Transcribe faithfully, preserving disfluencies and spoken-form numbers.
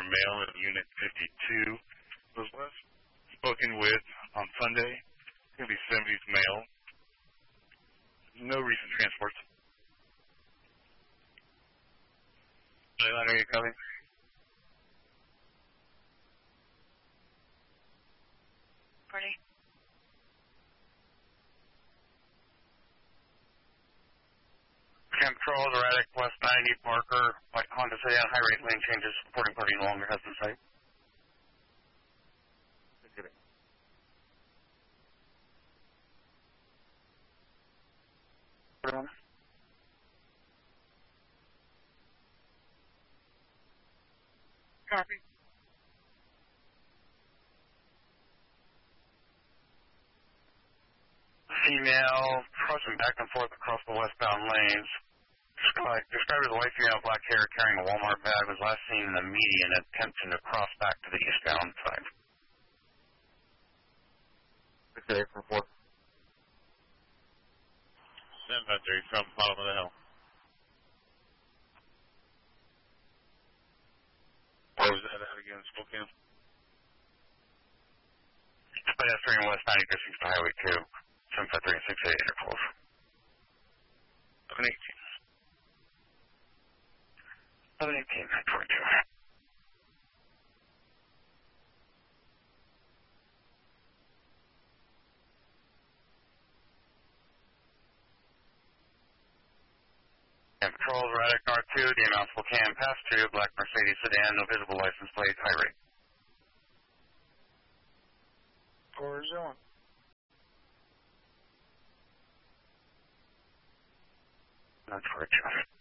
male in Unit fifty-two was last spoken with on Sunday. It's going to be seventies male. No recent transports. Are you coming? Party. Control, erratic, West ninety, Parker, White Honda Sedan, high rate lane changes, reporting party no longer has been sight. Copy. Female, crossing back and forth across the westbound lanes. Described described as a white female, black hair, carrying a Walmart bag, was last seen in the median attempting to cross back to the eastbound side. Okay, from four. seven five three from bottom of the hill. What was that at again, Spokane? Pedestrian West ninety, six to Highway two. seven five three and six eight intervals. eleven eighteen. eleven eighteen, nine twenty-two. And patrol, erratic R two, D M L Spokane, pass two, black Mercedes sedan, no visible license plate, high rate. Four zone. nine twenty-two.